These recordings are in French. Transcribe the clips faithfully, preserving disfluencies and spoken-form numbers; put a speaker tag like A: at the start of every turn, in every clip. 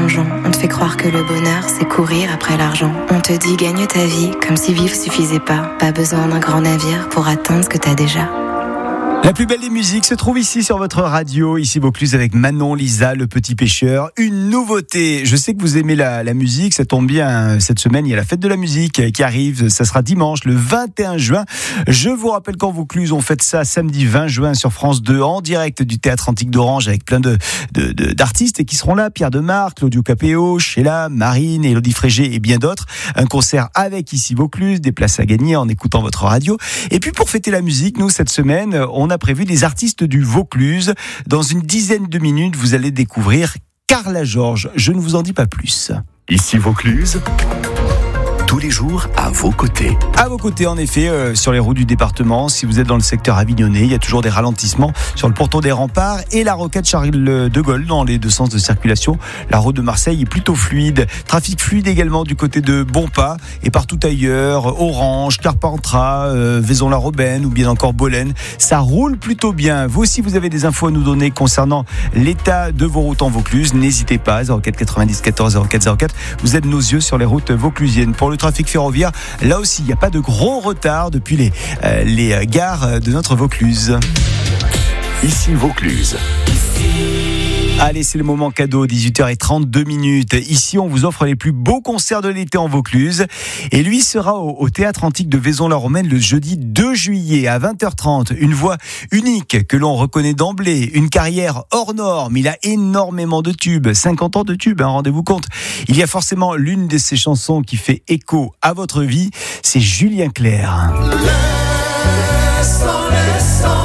A: mensongeant. On te fait croire que le bonheur, c'est courir après l'argent. On te dit gagne ta vie, comme si vivre suffisait pas. Pas besoin d'un grand navire pour atteindre ce que t'as déjà.
B: La plus belle des musiques se trouve ici sur votre radio, ici Vaucluse avec Manon Lisa, le petit pêcheur. Une nouveauté, je sais que vous aimez la, la musique, ça tombe bien, cette semaine il y a la fête de la musique qui arrive, ça sera dimanche le vingt et un juin. Je vous rappelle qu'en Vaucluse, on fête ça samedi vingt juin sur France deux en direct du Théâtre Antique d'Orange avec plein de, de, de, d'artistes qui seront là, Pierre Demar, Claudio Capéo, Sheila, Marine, Élodie Frégé et bien d'autres. Un concert avec ici Vaucluse, des places à gagner en écoutant votre radio. Et puis pour fêter la musique, nous cette semaine, on On a prévu des artistes du Vaucluse. Dans une dizaine de minutes, vous allez découvrir Carla Georges. Je ne vous en dis pas plus.
C: Ici Vaucluse, tous les jours à vos côtés.
B: À vos côtés, en effet, euh, sur les routes du département. Si vous êtes dans le secteur avignonnais, il y a toujours des ralentissements sur le ponton des Remparts et la rocade Charles de Gaulle dans les deux sens de circulation. La route de Marseille est plutôt fluide. Trafic fluide également du côté de Bonpas et partout ailleurs. Orange, Carpentras, euh, Vaison-la-Robaine ou bien encore Bolène. Ça roule plutôt bien. Vous aussi, vous avez des infos à nous donner concernant l'état de vos routes en Vaucluse. N'hésitez pas, zéro quatre quatre-vingt-dix quatorze zéro quatre zéro quatre. Vous êtes nos yeux sur les routes vauclusiennes. Pour le trafic ferroviaire, là aussi, il n'y a pas de gros retard depuis les, euh, les gares de notre Vaucluse.
C: Ici Vaucluse.
B: Allez, c'est le moment cadeau, dix-huit heures trente-deux minutes. Ici, on vous offre les plus beaux concerts de l'été en Vaucluse. Et lui sera au, au Théâtre Antique de Vaison-la-Romaine le jeudi deux juillet à vingt heures trente. Une voix unique que l'on reconnaît d'emblée. Une carrière hors norme. Il a énormément de tubes. cinquante ans de tubes, hein, rendez-vous compte. Il y a forcément l'une de ses chansons qui fait écho à votre vie. C'est Julien Clerc.
D: Laissons, laissons.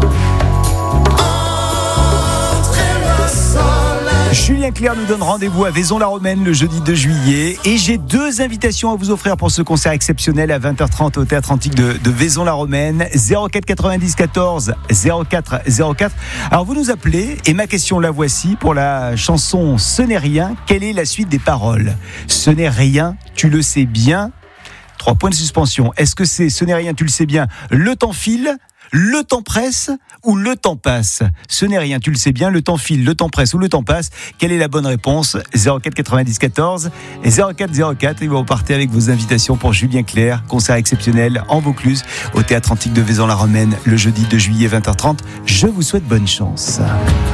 B: Julien Clerc nous donne rendez-vous à Vaison-la-Romaine le jeudi deux juillet et j'ai deux invitations à vous offrir pour ce concert exceptionnel à vingt heures trente au Théâtre Antique de, de Vaison-la-Romaine. Zéro quatre quatre-vingt-dix quatorze zéro quatre zéro quatre. Alors vous nous appelez et ma question la voici pour la chanson Ce n'est rien. Quelle est la suite des paroles? Ce n'est rien, tu le sais bien. Trois points de suspension. Est-ce que c'est Ce n'est rien, tu le sais bien, le temps file, le temps presse ou le temps passe? Ce n'est rien, tu le sais bien, le temps file, le temps presse ou le temps passe. Quelle est la bonne réponse? Zéro quatre quatre-vingt-dix quatorze et zéro quatre zéro quatre. Et vous repartez avec vos invitations pour Julien Clerc, concert exceptionnel en Vaucluse au Théâtre Antique de Vaison-la-Romaine le jeudi deux juillet vingt heures trente. Je vous souhaite bonne chance.